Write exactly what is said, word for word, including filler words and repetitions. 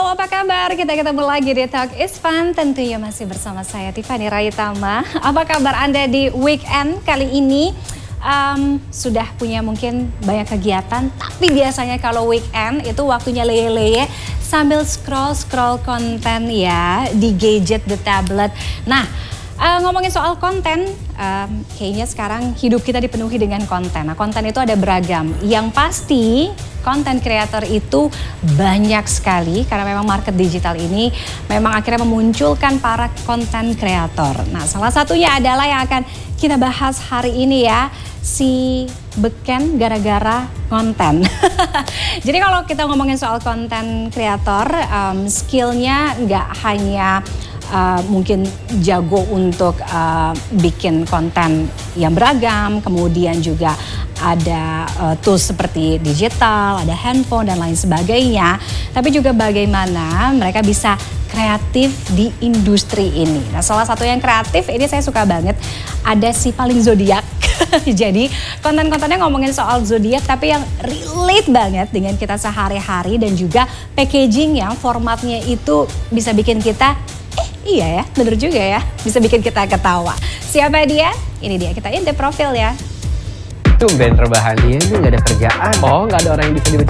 Halo, apa kabar? Kita ketemu lagi di Talk is Fun. Tentunya masih bersama saya Tiffany Raitama. Apa kabar Anda di weekend kali ini? Um, sudah punya mungkin banyak kegiatan, tapi biasanya kalau weekend itu waktunya leye-leye sambil scroll-scroll konten ya di gadget, the tablet. Nah, uh, ngomongin soal konten, um, kayaknya sekarang hidup kita dipenuhi dengan konten. Nah, konten itu ada beragam. Yang pasti konten kreator itu banyak sekali karena memang market digital ini memang akhirnya memunculkan para konten kreator. Nah, salah satunya adalah yang akan kita bahas hari ini ya, si beken gara-gara konten. Jadi kalau kita ngomongin soal konten kreator, um, skillnya nggak hanya Uh, mungkin jago untuk uh, bikin konten yang beragam, kemudian juga ada uh, tools seperti digital, ada handphone dan lain sebagainya, tapi juga bagaimana mereka bisa kreatif di industri ini. Nah, salah satu yang kreatif ini saya suka banget, ada si paling zodiak. Jadi konten-kontennya ngomongin soal zodiak tapi yang relate banget dengan kita sehari-hari, dan juga packaging yang formatnya itu bisa bikin kita iya ya, bener juga ya, bisa bikin kita ketawa. Siapa dia? Ini dia, kita intip profil ya. Tumben rebahan dia, ini gak ada kerjaan. Oh, gak ada orang yang bisa dibaca.